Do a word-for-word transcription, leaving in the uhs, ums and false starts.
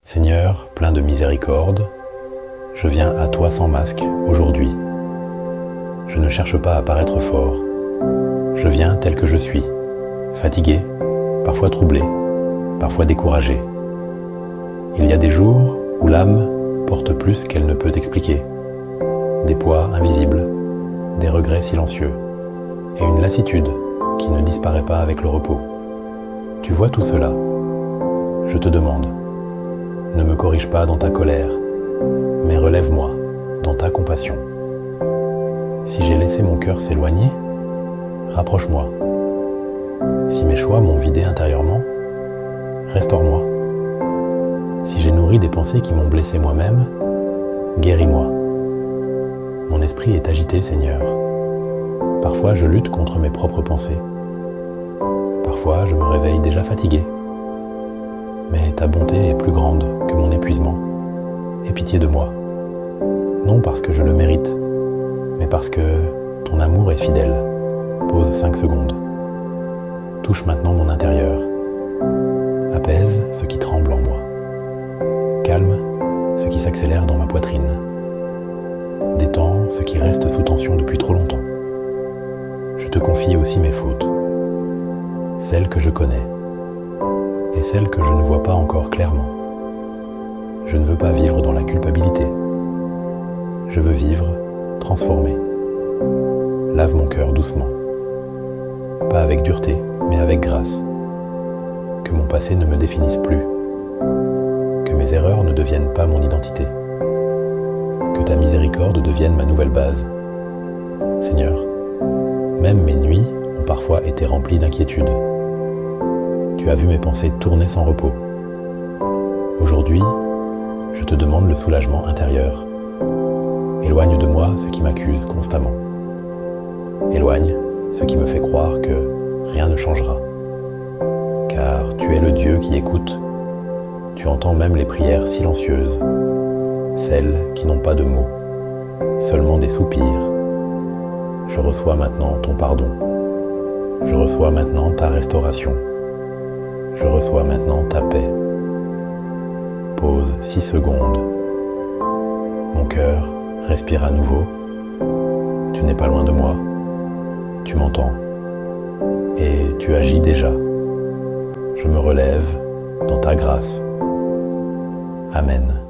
Seigneur, plein de miséricorde, je viens à toi sans masque aujourd'hui. Je ne cherche pas à paraître fort. Je viens tel que je suis, fatigué, parfois troublé, parfois découragé. Il y a des jours où l'âme porte plus qu'elle ne peut expliquer, des poids invisibles, des regrets silencieux, et une lassitude qui ne disparaît pas avec le repos. Tu vois tout cela. Je te demande, ne me corrige pas dans ta colère, mais relève-moi dans ta compassion. Si j'ai laissé mon cœur s'éloigner, rapproche-moi. Si mes choix m'ont vidé intérieurement, restaure-moi. Si j'ai nourri des pensées qui m'ont blessé moi-même, guéris-moi. Mon esprit est agité, Seigneur. Parfois, je lutte contre mes propres pensées. Parfois, je me réveille déjà fatigué. Mais ta bonté est plus grande que mon épuisement. Aie pitié de moi. Non parce que je le mérite, mais parce que ton amour est fidèle. Pause cinq secondes. Touche maintenant mon intérieur. Apaise ce qui tremble en moi. Calme ce qui s'accélère dans ma poitrine. Détends ce qui reste sous tension depuis trop longtemps. Je te confie aussi mes fautes, celles que je connais et celles que je ne vois pas encore clairement. Je ne veux pas vivre dans la culpabilité. Je veux vivre transformé. Lave mon cœur doucement. Pas avec dureté, mais avec grâce. Que mon passé ne me définisse plus. Que mes erreurs ne deviennent pas mon identité. Que ta miséricorde devienne ma nouvelle base. Seigneur, même mes nuits ont parfois été remplies d'inquiétude. Tu as vu mes pensées tourner sans repos. Aujourd'hui, je te demande le soulagement intérieur. Éloigne de moi ce qui m'accuse constamment. Éloigne ce qui me fait croire que rien ne changera. Car tu es le Dieu qui écoute. Tu entends même les prières silencieuses, celles qui n'ont pas de mots, seulement des soupirs. Je reçois maintenant ton pardon. Je reçois maintenant ta restauration. Je reçois maintenant ta paix. Pause six secondes. Mon cœur respire à nouveau. Tu n'es pas loin de moi. Tu m'entends. Et tu agis déjà. Je me relève dans ta grâce. Amen.